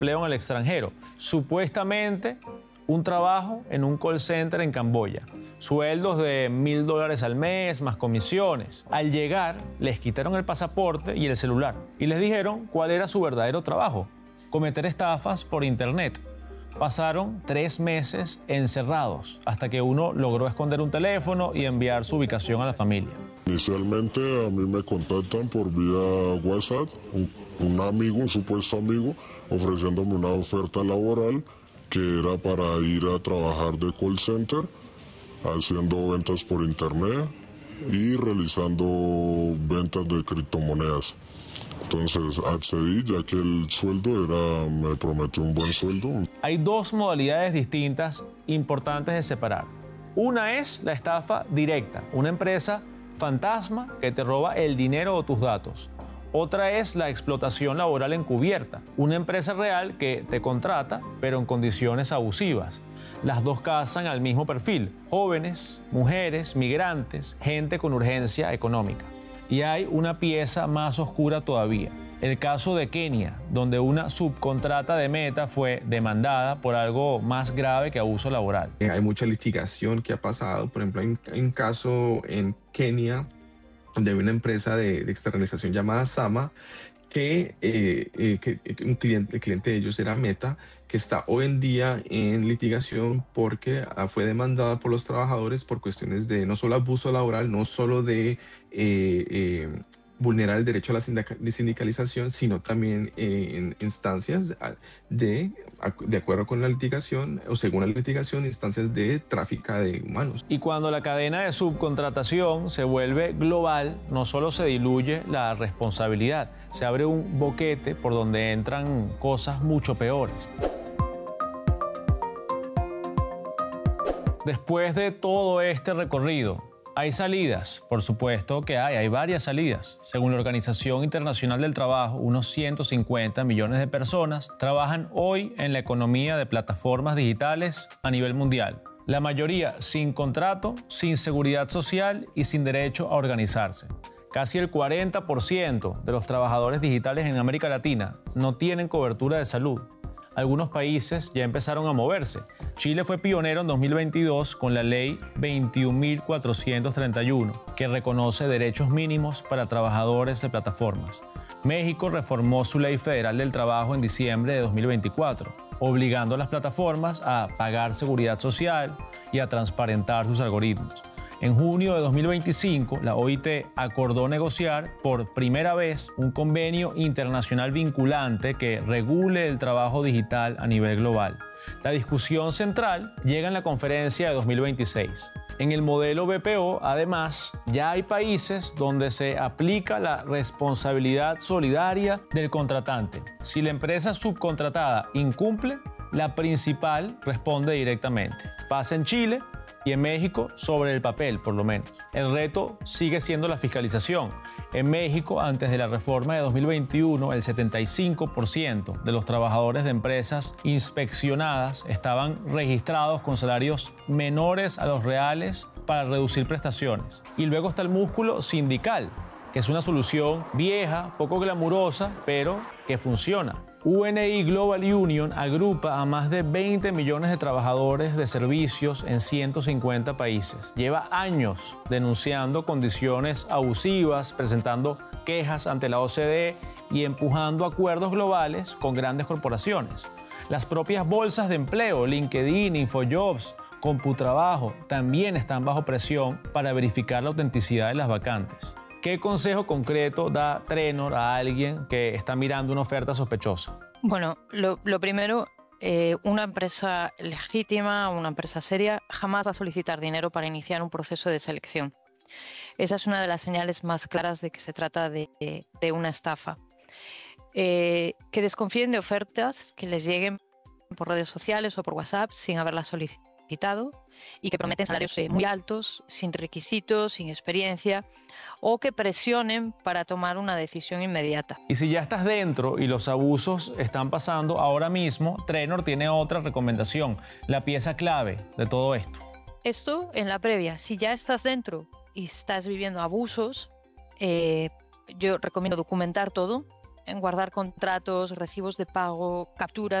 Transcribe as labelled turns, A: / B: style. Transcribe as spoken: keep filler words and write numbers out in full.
A: empleo en el extranjero. Supuestamente un trabajo en un call center en Camboya. Sueldos de mil dólares al mes, más comisiones. Al llegar, les quitaron el pasaporte y el celular y les dijeron cuál era su verdadero trabajo: cometer estafas por internet. Pasaron tres meses encerrados hasta que uno logró esconder un teléfono y enviar su ubicación a la familia.
B: Inicialmente a mí me contactan por vía WhatsApp, un, un amigo, un supuesto amigo, ofreciéndome una oferta laboral que era para ir a trabajar de call center, haciendo ventas por internet y realizando ventas de criptomonedas. Entonces accedí, ya que el sueldo era, me prometió un buen sueldo.
A: Hay dos modalidades distintas importantes de separar. Una es la estafa directa, una empresa fantasma que te roba el dinero o tus datos. Otra es la explotación laboral encubierta, una empresa real que te contrata, pero en condiciones abusivas. Las dos cazan al mismo perfil: jóvenes, mujeres, migrantes, gente con urgencia económica. Y hay una pieza más oscura todavía: el caso de Kenia, donde una subcontrata de Meta fue demandada por algo más grave que abuso laboral.
C: Hay mucha litigación que ha pasado. Por ejemplo, hay un caso en Kenia de una empresa de, de externalización llamada Sama, que, eh, eh, que, que un cliente, el cliente de ellos era Meta, que está hoy en día en litigación porque uh, fue demandada por los trabajadores por cuestiones de no solo abuso laboral, no solo de eh, eh, vulnerar el derecho a la sindica de sindicalización, sino también eh, en instancias de, de acuerdo con la litigación o según la litigación, instancias de tráfico de humanos.
A: Y cuando la cadena de subcontratación se vuelve global, no solo se diluye la responsabilidad, se abre un boquete por donde entran cosas mucho peores. Después de todo este recorrido, hay salidas, por supuesto que hay, hay varias salidas. Según la Organización Internacional del Trabajo, unos ciento cincuenta millones de personas trabajan hoy en la economía de plataformas digitales a nivel mundial. La mayoría sin contrato, sin seguridad social y sin derecho a organizarse. Casi el cuarenta por ciento de los trabajadores digitales en América Latina no tienen cobertura de salud. Algunos países ya empezaron a moverse. Chile fue pionero en dos mil veintidós con la ley veintiún mil cuatrocientos treinta y uno, que reconoce derechos mínimos para trabajadores de plataformas. México reformó su ley federal del trabajo en diciembre de dos mil veinticuatro, obligando a las plataformas a pagar seguridad social y a transparentar sus algoritmos. En junio de dos mil veinticinco, la O I T acordó negociar por primera vez un convenio internacional vinculante que regule el trabajo digital a nivel global. La discusión central llega en la conferencia de dos mil veintiséis. En el modelo B P O, además, ya hay países donde se aplica la responsabilidad solidaria del contratante. Si la empresa subcontratada incumple, la principal responde directamente. Pasa en Chile y en México sobre el papel, por lo menos. El reto sigue siendo la fiscalización. En México, antes de la reforma de dos mil veintiuno, el setenta y cinco por ciento de los trabajadores de empresas inspeccionadas estaban registrados con salarios menores a los reales para reducir prestaciones. Y luego está el músculo sindical, que es una solución vieja, poco glamurosa, pero que funciona. U N I Global Union agrupa a más de veinte millones de trabajadores de servicios en ciento cincuenta países. Lleva años denunciando condiciones abusivas, presentando quejas ante la O C D y empujando acuerdos globales con grandes corporaciones. Las propias bolsas de empleo, LinkedIn, InfoJobs, Computrabajo, también están bajo presión para verificar la autenticidad de las vacantes. ¿Qué consejo concreto da Trenor a alguien que está mirando una oferta sospechosa?
D: Bueno, lo, lo primero, eh, una empresa legítima, una empresa seria, jamás va a solicitar dinero para iniciar un proceso de selección. Esa es una de las señales más claras de que se trata de, de, de una estafa. Eh, que desconfíen de ofertas que les lleguen por redes sociales o por WhatsApp sin haberlas solicitado y que prometen salarios eh, muy altos, sin requisitos, sin experiencia, o que presionen para tomar una decisión inmediata.
A: Y si ya estás dentro y los abusos están pasando ahora mismo, Trenor tiene otra recomendación, la pieza clave de todo esto.
D: Esto en la previa. Si ya estás dentro y estás viviendo abusos, eh, yo recomiendo documentar todo, en guardar contratos, recibos de pago, capturas